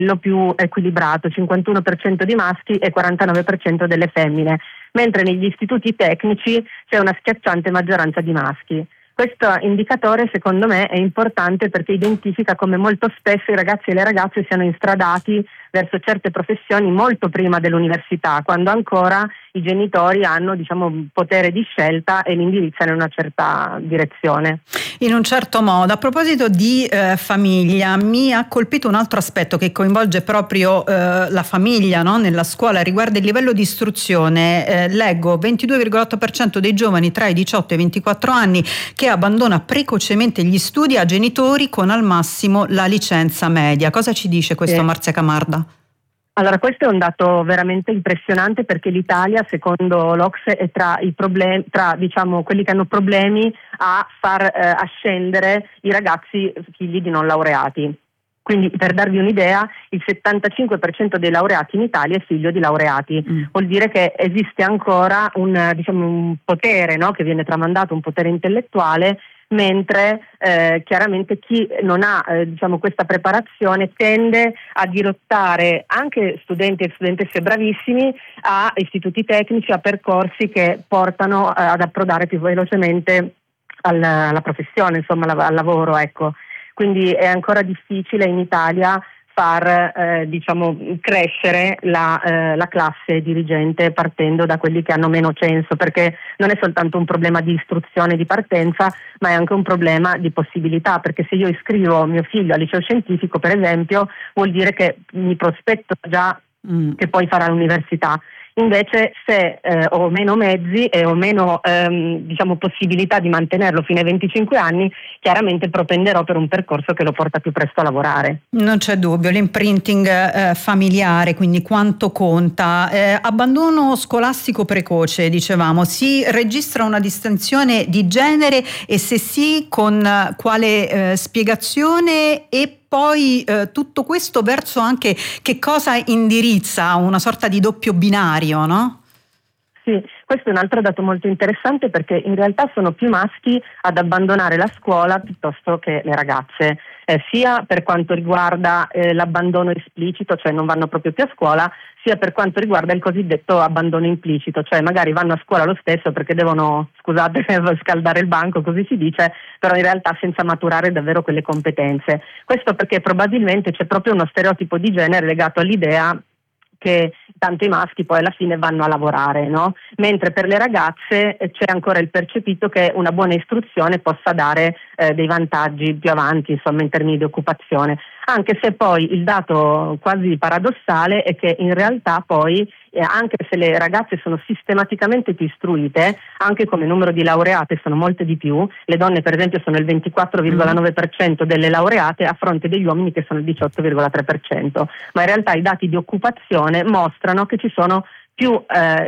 lo più equilibrato, 51% di maschi e 49% delle femmine, mentre negli istituti tecnici c'è una schiacciante maggioranza di maschi. Questo indicatore secondo me è importante perché identifica come molto spesso i ragazzi e le ragazze siano instradati verso certe professioni molto prima dell'università, quando ancora i genitori hanno, potere di scelta e li indirizzano in una certa direzione. In un certo modo. A proposito di famiglia, mi ha colpito un altro aspetto che coinvolge proprio la famiglia, no? Nella scuola, riguarda il livello di istruzione. Leggo 22,8% dei giovani tra i 18 e i 24 anni che abbandona precocemente gli studi a genitori con al massimo la licenza media. Cosa ci dice questo, Marzia Camarda? Allora, questo è un dato veramente impressionante perché l'Italia, secondo l'OCSE, è tra quelli che hanno problemi a far ascendere i ragazzi figli di non laureati. Quindi, per darvi un'idea, il 75% dei laureati in Italia è figlio di laureati. Vuol dire che esiste ancora un potere, no, che viene tramandato, un potere intellettuale, mentre chiaramente chi non ha questa preparazione tende a dirottare anche studenti e studentesse bravissimi a istituti tecnici, a percorsi che portano ad approdare più velocemente alla professione, insomma al lavoro, ecco. Quindi è ancora difficile in Italia far crescere la classe dirigente partendo da quelli che hanno meno censo, perché non è soltanto un problema di istruzione di partenza, ma è anche un problema di possibilità, perché se io iscrivo mio figlio al liceo scientifico, per esempio, vuol dire che mi prospetto già che poi farà l'università. Invece se ho meno mezzi e ho meno possibilità di mantenerlo fino ai 25 anni, chiaramente propenderò per un percorso che lo porta più presto a lavorare. Non c'è dubbio, l'imprinting familiare, quindi quanto conta. Abbandono scolastico precoce, dicevamo, si registra una distinzione di genere e se sì, con quale spiegazione, e poi tutto questo verso anche che cosa indirizza una sorta di doppio binario, no? Sì, questo è un altro dato molto interessante perché in realtà sono più maschi ad abbandonare la scuola piuttosto che le ragazze, sia per quanto riguarda l'abbandono esplicito, cioè non vanno proprio più a scuola, sia per quanto riguarda il cosiddetto abbandono implicito, cioè magari vanno a scuola lo stesso perché devono, scusate, scaldare il banco, così si dice, però in realtà senza maturare davvero quelle competenze. Questo perché probabilmente c'è proprio uno stereotipo di genere legato all'idea che tanto i maschi poi alla fine vanno a lavorare, no? Mentre per le ragazze c'è ancora il percepito che una buona istruzione possa dare dei vantaggi più avanti, insomma, in termini di occupazione. Anche se poi il dato quasi paradossale è che in realtà poi anche se le ragazze sono sistematicamente più istruite, anche come numero di laureate sono molte di più, le donne per esempio sono il 24,9% delle laureate a fronte degli uomini che sono il 18,3%, ma in realtà i dati di occupazione mostrano che ci sono più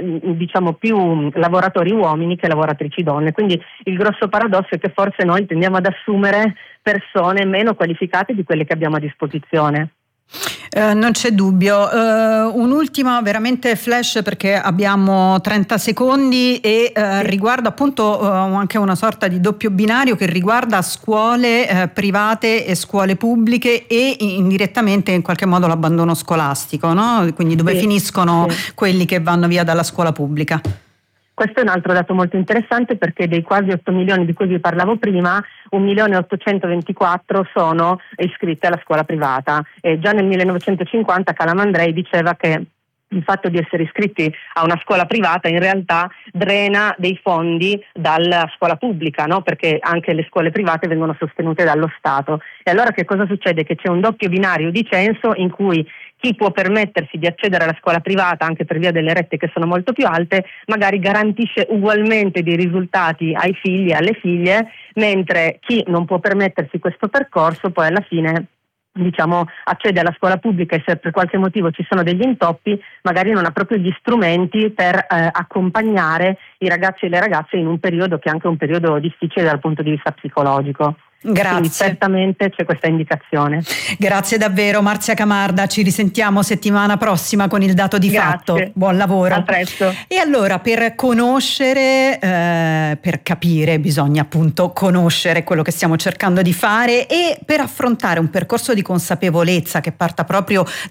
lavoratori uomini che lavoratrici donne, quindi il grosso paradosso è che forse noi tendiamo ad assumere persone meno qualificate di quelle che abbiamo a disposizione. Non c'è dubbio. Un'ultima veramente flash perché abbiamo 30 secondi e riguarda appunto anche una sorta di doppio binario che riguarda scuole private e scuole pubbliche e indirettamente in qualche modo l'abbandono scolastico, no? Quindi dove finiscono quelli che vanno via dalla scuola pubblica. Questo è un altro dato molto interessante perché dei quasi 8 milioni di cui vi parlavo prima, 1.824.000 sono iscritti alla scuola privata. E già nel 1950 Calamandrei diceva che il fatto di essere iscritti a una scuola privata in realtà drena dei fondi dalla scuola pubblica, no? Perché anche le scuole private vengono sostenute dallo Stato. E allora che cosa succede? Che c'è un doppio binario di censo in cui chi può permettersi di accedere alla scuola privata anche per via delle rette che sono molto più alte, magari garantisce ugualmente dei risultati ai figli e alle figlie, mentre chi non può permettersi questo percorso poi alla fine accede alla scuola pubblica e se per qualche motivo ci sono degli intoppi magari non ha proprio gli strumenti per accompagnare i ragazzi e le ragazze in un periodo che è anche un periodo difficile dal punto di vista psicologico. Grazie. Quindi certamente c'è questa indicazione. Grazie davvero Marzia Camarda, ci risentiamo settimana prossima con il dato di fatto. Buon lavoro. A presto. E allora per conoscere, per capire bisogna appunto conoscere quello che stiamo cercando di fare e per affrontare un percorso di consapevolezza che parta proprio